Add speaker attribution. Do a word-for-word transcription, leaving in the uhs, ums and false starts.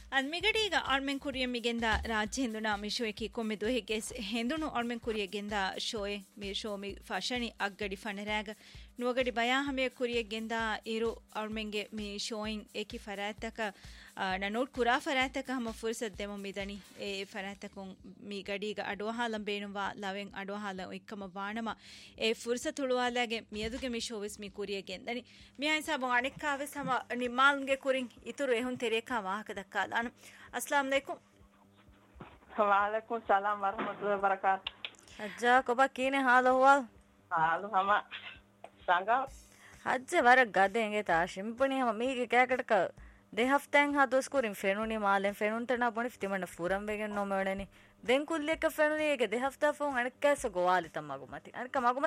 Speaker 1: ಅನ್ ಮಿಗಡೀಗ ಆಳ್ಮೆನ್ ಕುರಿಯ ಮಿಗೆಂದ ರಾಜ್ಯ ಹಿಂದುನ ಮಿಶೋಯಕಿ ಕೊಮ್ಮೆ ದೊಹಿಗೆ ಹೆಂದುನು ಆಳ್ಮೆನ್ ಕುರಿಯ ಗೆಂದ ಶೋಯೆ ಮಿ ಶೋ ಮಿ ಫಾಶನಿ ಅಗ್ಗಡಿ ಫನರಾಗ ನುವಗಡಿ ಬಯಾ ಹಮೆ ಕುರಿಯ ಗೆಂದ ಇರು ಆಳ್ಮೆಂಗೆ ಮಿ showing ಏಕಿ ಫರಾತಕ ನನೋಟ್ ಕುರಾ ಫರಾತಕ ಹಮ ಫುರ್ಸತ್ ದೆಮ ಮಿದನಿ A ಫರಾತಕ me ಗಡೀಗ ಅಡವ ಹಾಲಂ ಬೇಣುವಾ eleven ಅಡವ ಹಾಲಂ ಇಕ್ಕಮ ಬಾಣಮ A ಫುರ್ಸತ್ ಹುಳುವಾಲಾಗೆ ಮಿಯದುಗೆ ಮಿ ಶೋವಿಸ್ ಮಿ ಕುರಿಯ ಗೆಂದನಿ ಮಿ ಹೈಸಾಬ ಅನೆಕ್ಕಾವೆಸ್ ಹಮ ನಿಮಾಲ್ಗೆ ಕುರಿಂ ಇತುರು ಎಹುನ್ ತೆರೇಕಾ ವಾಹಕ ದಕ್ಕಾಲ अस्सलाम वालेकुम
Speaker 2: वालेकुम सलाम वरहमतुल्लाहि वबरकातुहू
Speaker 1: अज्जा कोबा कीने हाल हुआ
Speaker 2: हाल हम सांगा
Speaker 1: अज्जे वर गदेंगे ता शिंपणी हम मीगे कैकटक दे हफ्तें हा दोस कुरिन फेनुनी मालें फेनुंतना बणि तिमण फुरम वेगे no मेडनी den kulle ka fenuni ege de hafta fon an kasa go wali tamagu mati an ka magu